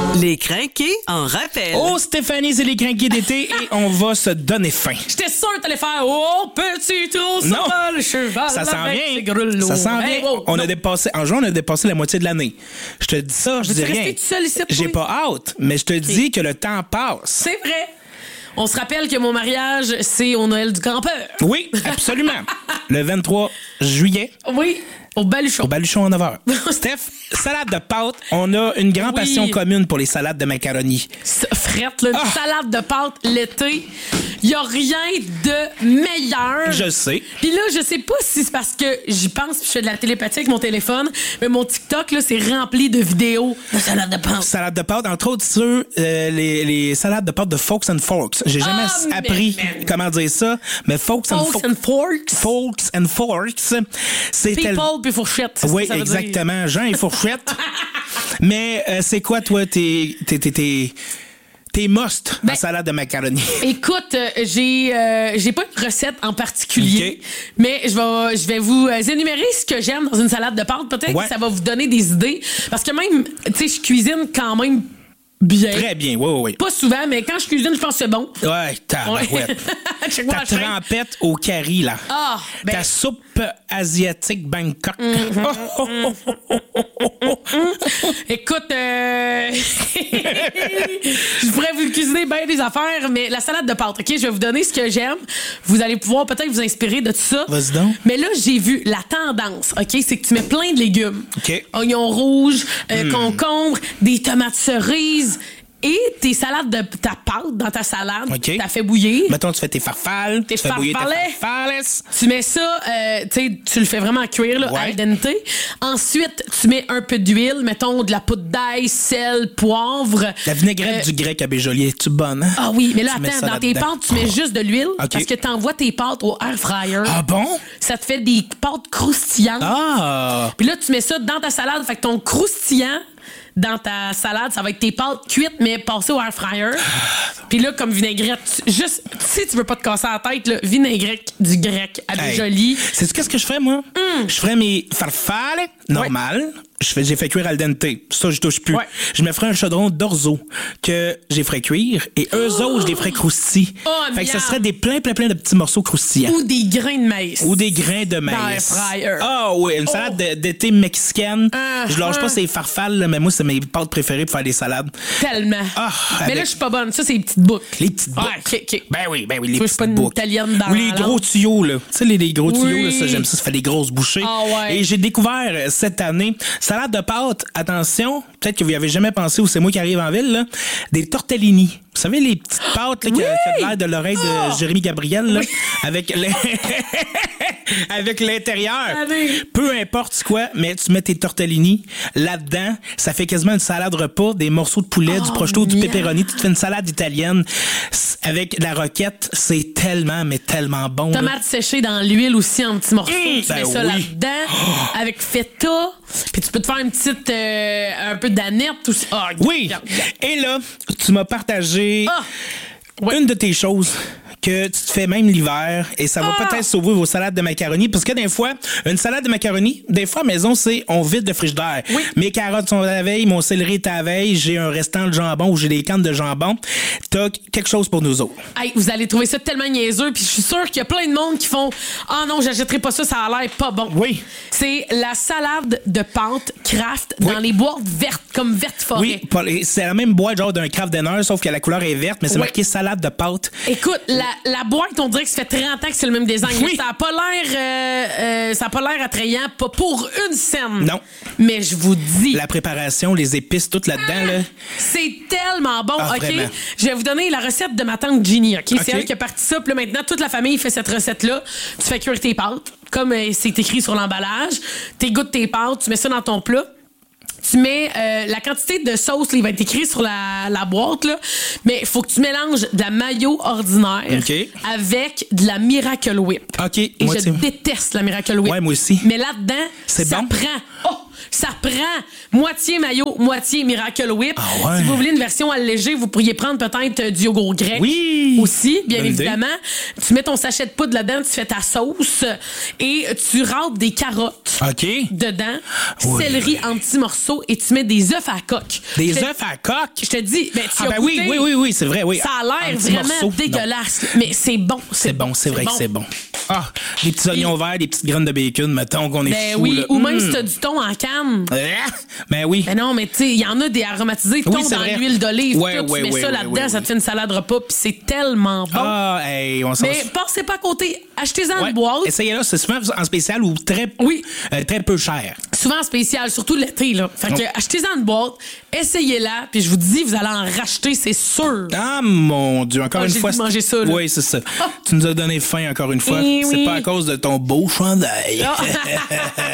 Les crinqués en rappel. Oh, Stéphanie, c'est les crinqués d'été et on va se donner faim. J'étais sûr que t'allais faire « Oh, petit trou, Non. ça le cheval Ça s'en avec vient. ses grelots. Ça s'en Hey, vient. wow. On a dépassé, en juin, on a dépassé la moitié de l'année. Je te dis ça, je dis Veux-tu rien. rester tout seul ici, toi? J'ai pas hâte, mais je te dis que le temps passe. C'est vrai. On se rappelle que mon mariage, c'est au Noël du grand-père. Oui, absolument. Le 23 juillet, Oui, au Baluchon. au Baluchon en 9h. Steph, salade de pâtes. On a une grande Oui. passion commune pour les salades de macaroni. Frette, là, une salade de pâtes l'été. Il n'y a rien de meilleur. Je sais. Puis là, je sais pas si c'est parce que j'y pense puis je fais de la télépathie avec mon téléphone, mais mon TikTok, là, c'est rempli de vidéos de salade de pâtes. Salade de pâtes, entre autres sur les salades de pâtes de Folks and Forks. J'ai jamais Ah, appris mais- comment dire ça, mais Folks and Forks and forks. Folks and Forks, c'est People puis fourchette. c'est ce Oui, que ça veut dire. exactement. Jean et fourchette. Mais c'est quoi, toi, tes must en salade de macaroni? Écoute, j'ai pas une recette en particulier, Ok. mais je vais vous énumérer ce que j'aime dans une salade de pâtes. Peut-être Ouais. que ça va vous donner des idées. Parce que même, tu sais, je cuisine quand même bien. Très bien, oui. Pas souvent, mais quand je cuisine, je pense que c'est bon. Ouais, tabarouette. Check-moi Ta la chaîne. trempette au curry, là. Ah, ben- Ta soupe asiatique Bangkok. Écoute, je pourrais vous cuisiner bien des affaires, mais la salade de pâtes, OK? Je vais vous donner ce que j'aime. Vous allez pouvoir peut-être vous inspirer de tout ça. Vas-y donc. Mais là, j'ai vu la tendance, OK? C'est que tu mets plein de légumes. OK. Oignons rouges, concombres, des tomates cerises et tes salades de ta pâte dans ta salade. OK. T'as fait bouillir. Mettons, tu fais tes farfales. Tes tu fais bouillir tes farfalets. farfales. Tu mets ça, tu sais, tu le fais vraiment cuire, là, Ouais. al dente. Ensuite, tu mets un peu d'huile, mettons de la poudre d'ail, sel, poivre. La vinaigrette du grec à Béjolier, es-tu bonne, hein? Ah oui, mais là, Tu mets attends, ça dans tes là-dedans. pâtes, tu mets juste de l'huile OK. parce que t'envoies tes pâtes au air fryer. Ah bon? Ça te fait des pâtes croustillantes. Ah! Puis là, tu mets ça dans ta salade. Fait que ton croustillant dans ta salade, ça va être tes pâtes cuites, mais passées au air fryer. Puis là, comme vinaigrette, juste, si tu veux pas te casser la tête, là, vinaigrette du grec à Hey, Béjoli. sais-tu qu'est-ce que je ferais, moi? Je ferais mes farfales normales. J'ai fait cuire al dente. Ça, je touche plus. Ouais. Je me ferais un chaudron d'orzo que j'ai fait cuire et eux autres, je les ferais croustilles. Oh, fait que ce miam. serait des plein de petits morceaux croustillants. Ou des grains de maïs. Ou des grains de Dans maïs. l'air fryer. Ah oui, une salade d'été mexicaine. Je lâche Uh-huh. pas ces farfales, là, mais moi, c'est mes pâtes préférées pour faire des salades. Tellement. Ah, mais avec- là, je suis pas bonne. Ça, c'est les petites boucles. Les petites boucles. Ouais, OK. Ben oui, les Tu vois, je suis petites pas une boucles. italienne dans Ou les la gros langue. tuyaux, là. Tu sais, les gros tuyaux, Oui. là, ça, j'aime ça. Ça fait des grosses bouchées. Ah ouais. Et j'ai découvert cette année, salade de pâtes, attention, peut-être que vous y avez jamais pensé ou c'est moi qui arrive en ville, là, des tortellini. Vous savez, les petites pâtes là, qui ont l'air de l'oreille de Jérémy Gabriel, là, avec avec l'intérieur. Allez. Peu importe quoi, mais tu mets tes tortellini là-dedans, ça fait quasiment une salade repas, des morceaux de poulet, du prosciutto, du miam. pepperoni, tu te fais une salade italienne avec la roquette, c'est tellement, mais tellement bon. là. Tomates séchées dans l'huile aussi en petits morceaux. Tu ben mets ça oui. là-dedans avec feta. Puis tu peux te faire une petite, un peu d'aneth aussi. Ah, Oui. regarde. Et là, tu m'as partagé Ah. Ouais. une de tes choses que tu te fais même l'hiver et ça va Ah. peut-être sauver vos salades de macaroni parce que des fois, une salade de macaroni, des fois à la maison, c'est on vide le frigidaire. Oui. Mes carottes sont à la veille, mon céleri est à la veille, j'ai un restant de jambon ou j'ai des cannes de jambon. T'as quelque chose pour nous autres. Hey, vous allez trouver ça tellement niaiseux, puis je suis sûre qu'il y a plein de monde qui font « Ah non, j'achèterai pas ça, ça a l'air pas bon. » Oui. C'est la salade de pâtes Kraft dans Oui. les boîtes vertes, comme verte forêt. Oui, c'est la même boîte genre d'un Kraft Dinner, sauf que la couleur est verte, mais c'est Oui. marqué salade de pâtes. Écoute, la boîte, on dirait que ça fait 30 ans que c'est le même design. Oui. Ça a pas l'air attrayant, pas pour une scène. Non. Mais je vous dis, La préparation, les épices, tout là-dedans, là. c'est tellement bon, Ah, OK? vraiment. Je vais vous donner la recette de ma tante Ginny, OK? OK. C'est elle qui a parti ça. Puis là, maintenant, toute la famille fait cette recette-là. Tu fais cuire tes pâtes, comme c'est écrit sur l'emballage. T'égouttes tes pâtes, tu mets ça dans ton plat. Tu mets la quantité de sauce, là, il va être écrit sur la boîte, là, mais il faut que tu mélanges de la mayo ordinaire OK. avec de la Miracle Whip. OK, Et moi, je tu sais. déteste la Miracle Whip. Ouais, moi aussi. Mais là-dedans, C'est ça bon? prend... Oh! Ça prend moitié mayo, moitié Miracle Whip. Ah ouais. Si vous voulez une version allégée, vous pourriez prendre peut-être du yogourt grec. Oui. Aussi, bien Bonne évidemment. Tu mets ton sachet de poudre là-dedans, tu fais ta sauce et tu râpes des carottes OK. dedans, Oui. céleri en petits morceaux et tu mets des œufs à coque. Des œufs à coque? Je te dis, ben, tu Ah as ben oui, goûté. oui, c'est vrai, oui. Ça a En l'air petits vraiment morceaux, non. dégueulasse, mais c'est bon. C'est bon, c'est vrai que c'est bon. Ah, des petits oignons verts, des petites graines de bacon, mettons qu'on est Ben fou, oui, là. ou même si t'as du thon en canne. Ben oui. Ben non, mais tu sais, il y en a des aromatisés, thon Oui, c'est dans vrai. l'huile d'olive, Ouais, tout, ouais, tu mets ouais, ça ouais, là-dedans, ouais, ça ouais. te fait une salade repas, puis c'est tellement bon. Ah, hey, on s'en Mais passez pas à côté, achetez-en Ouais. une boîte. Essayez-là, c'est souvent en spécial ou très, Oui. très peu cher. Souvent spécial, surtout l'été, là. Fait que achetez-en une boîte, essayez-la, puis je vous dis, vous allez en racheter, c'est sûr. Ah, mon Dieu, encore Ah, une j'ai fois. dû manger ça, là. Oui, c'est ça. Tu nous as donné faim encore une fois. Eh C'est oui. pas à cause de ton beau chandail. Ah.